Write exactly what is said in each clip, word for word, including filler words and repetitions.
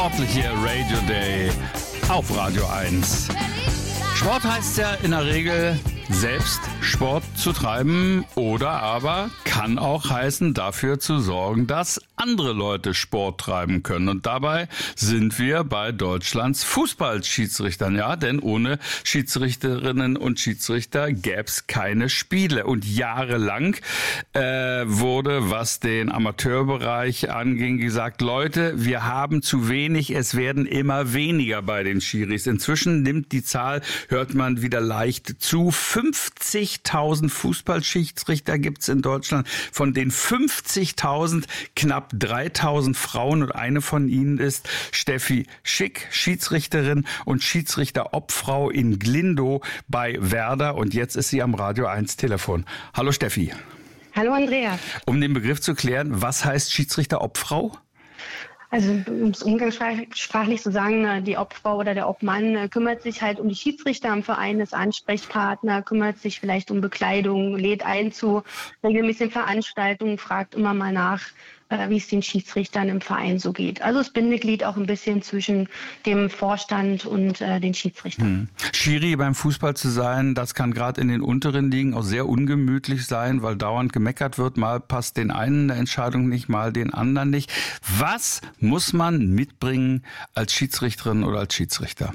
Sportliche Radio Day auf Radio eins. Sport heißt ja in der Regel, selbst Sport zu treiben oder aber kann auch heißen, dafür zu sorgen, dass andere Leute Sport treiben können. Und dabei sind wir bei Deutschlands Fußballschiedsrichtern. Ja, denn ohne Schiedsrichterinnen und Schiedsrichter gäbe es keine Spiele. Und jahrelang äh, wurde, was den Amateurbereich anging, gesagt, Leute, wir haben zu wenig, es werden immer weniger bei den Schiris. Inzwischen nimmt die Zahl, hört man wieder leicht zu, fünfzigtausend Fußballschiedsrichter gibt's in Deutschland. Von den fünfzigtausend knapp dreitausend Frauen und eine von ihnen ist Steffi Schick, Schiedsrichterin und Schiedsrichter-Obfrau in Glindow bei Werder. Und jetzt ist sie am Radio eins Telefon. Hallo Steffi. Hallo Andrea. Um den Begriff zu klären, was heißt Schiedsrichter-Obfrau? Also um es umgangssprachlich zu sagen, die Obfrau oder der Obmann kümmert sich halt um die Schiedsrichter im Verein, ist Ansprechpartner, kümmert sich vielleicht um Bekleidung, lädt ein zu regelmäßigen Veranstaltungen, fragt immer mal nach, wie es den Schiedsrichtern im Verein so geht. Also das Bindeglied auch ein bisschen zwischen dem Vorstand und äh, den Schiedsrichtern. Hm. Schiri beim Fußball zu sein, das kann gerade in den unteren Ligen auch sehr ungemütlich sein, weil dauernd gemeckert wird. Mal passt den einen eine Entscheidung nicht, mal den anderen nicht. Was muss man mitbringen als Schiedsrichterin oder als Schiedsrichter?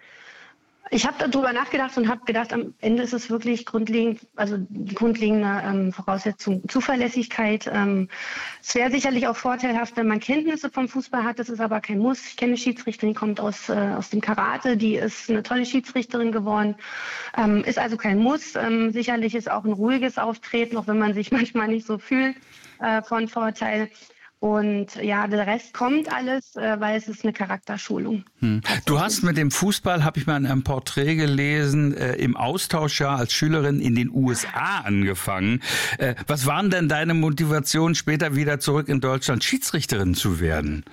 Ich habe darüber nachgedacht und habe gedacht, am Ende ist es wirklich grundlegend, also die grundlegende ähm, Voraussetzung Zuverlässigkeit. Ähm, es wäre sicherlich auch vorteilhaft, wenn man Kenntnisse vom Fußball hat. Das ist aber kein Muss. Ich kenne eine Schiedsrichterin, die kommt aus äh, aus dem Karate, die ist eine tolle Schiedsrichterin geworden. Ähm, ist also kein Muss. Ähm, sicherlich ist auch ein ruhiges Auftreten, auch wenn man sich manchmal nicht so fühlt, äh, von Vorteil. Und ja, der Rest kommt alles, äh, weil es ist eine Charakterschulung. Hm. Du hast mit dem Fußball, habe ich mal in einem Porträt gelesen, äh, im Austauschjahr als Schülerin in den U S A angefangen. Äh, was waren denn deine Motivationen, später wieder zurück in Deutschland Schiedsrichterin zu werden?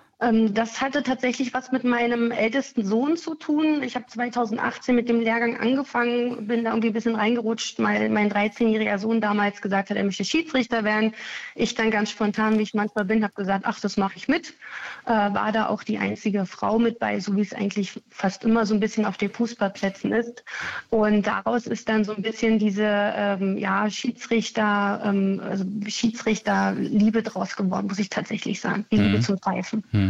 Das hatte tatsächlich was mit meinem ältesten Sohn zu tun. Ich habe zweitausendachtzehn mit dem Lehrgang angefangen, bin da irgendwie ein bisschen reingerutscht, weil mein dreizehnjähriger Sohn damals gesagt hat, er möchte Schiedsrichter werden. Ich dann ganz spontan, wie ich manchmal bin, habe gesagt, ach, das mache ich mit. Äh, war da auch die einzige Frau mit bei, so wie es eigentlich fast immer so ein bisschen auf den Fußballplätzen ist. Und daraus ist dann so ein bisschen diese ähm, ja, Schiedsrichter, ähm, also Schiedsrichter-Liebe draus geworden, muss ich tatsächlich sagen. Die Liebe mhm. zum Pfeifen. Mhm.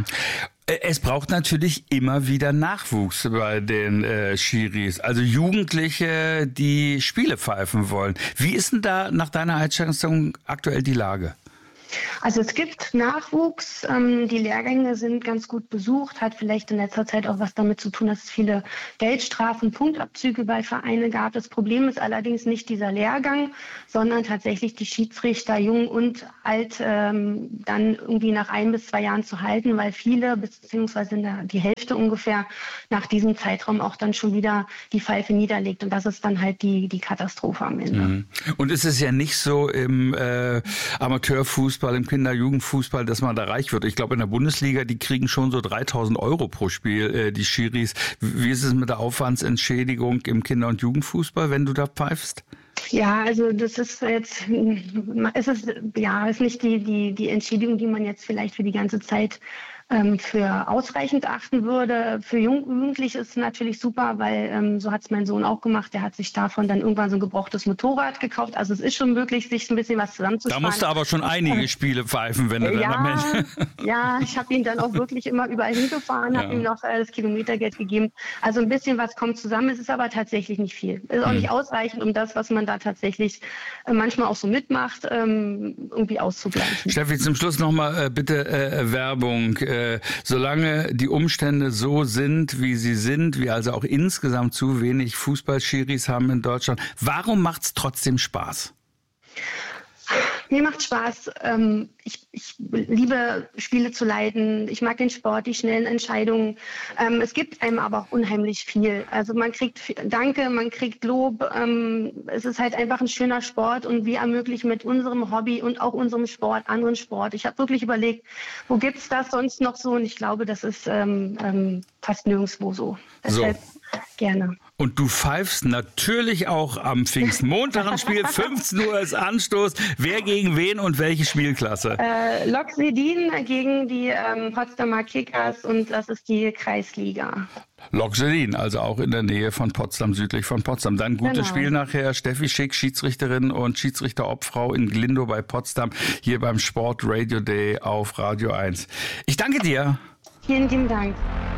Es braucht natürlich immer wieder Nachwuchs bei den äh, Schiris, also Jugendliche, die Spiele pfeifen wollen. Wie ist denn da nach deiner Einschätzung aktuell die Lage? Also es gibt Nachwuchs, ähm, die Lehrgänge sind ganz gut besucht, hat vielleicht in letzter Zeit auch was damit zu tun, dass es viele Geldstrafen, Punktabzüge bei Vereinen gab. Das Problem ist allerdings nicht dieser Lehrgang, sondern tatsächlich die Schiedsrichter, jung und alt, ähm, dann irgendwie nach ein bis zwei Jahren zu halten, weil viele, beziehungsweise die Hälfte ungefähr, nach diesem Zeitraum auch dann schon wieder die Pfeife niederlegt. Und das ist dann halt die, die Katastrophe am Ende. Mhm. Und es ist ja nicht so im äh, Amateurfußball, im Kinder-Jugendfußball, dass man da reich wird. Ich glaube, in der Bundesliga, die kriegen schon so dreitausend Euro pro Spiel, äh, die Schiris. Wie ist es mit der Aufwandsentschädigung im Kinder- und Jugendfußball, wenn du da pfeifst? Ja, also das ist jetzt, es ist, ja, ist nicht die, die, die Entschädigung, die man jetzt vielleicht für die ganze Zeit ähm, für ausreichend achten würde. Für Jugendliche ist es natürlich super, weil ähm, so hat es mein Sohn auch gemacht. Der hat sich davon dann irgendwann so ein gebrauchtes Motorrad gekauft. Also es ist schon möglich, sich ein bisschen was zusammenzusparen. Da musst du aber schon einige äh, Spiele pfeifen, wenn du ja, dann am Ende... Ja, ich habe ihn dann auch wirklich immer überall hingefahren, ja. habe ihm noch äh, das Kilometergeld gegeben. Also ein bisschen was kommt zusammen. Es ist aber tatsächlich nicht viel. Es ist auch hm. nicht ausreichend, um das, was man da tatsächlich äh, manchmal auch so mitmacht, ähm, irgendwie auszugleichen. Steffi, zum Schluss nochmal äh, bitte äh, Werbung. Äh, solange die Umstände so sind, wie sie sind, wir also auch insgesamt zu wenig Fußballschiris haben in Deutschland, warum macht's trotzdem Spaß? Mir macht Spaß. Ähm, ich, ich liebe Spiele zu leiten. Ich mag den Sport, die schnellen Entscheidungen. Ähm, es gibt einem aber auch unheimlich viel. Also man kriegt Danke, man kriegt Lob. Ähm, es ist halt einfach ein schöner Sport und wir ermöglichen mit unserem Hobby und auch unserem Sport anderen Sport. Ich habe wirklich überlegt, wo gibt's das sonst noch so? Und ich glaube, das ist ähm, ähm, fast nirgendwo so. Deshalb so. Gerne. Und du pfeifst natürlich auch am Pfingstmontag ein Spiel. fünfzehn Uhr ist Anstoß. Wer gegen wen und welche Spielklasse? Äh, Lok Sedin gegen die ähm, Potsdamer Kickers und das ist die Kreisliga. Lok Sedin, also auch in der Nähe von Potsdam, südlich von Potsdam. Dann gutes Genau. Spiel nachher. Steffi Schick, Schiedsrichterin und Schiedsrichter-Obfrau in Glindow bei Potsdam, hier beim Sport Radio Day auf Radio eins. Ich danke dir. Vielen lieben Dank.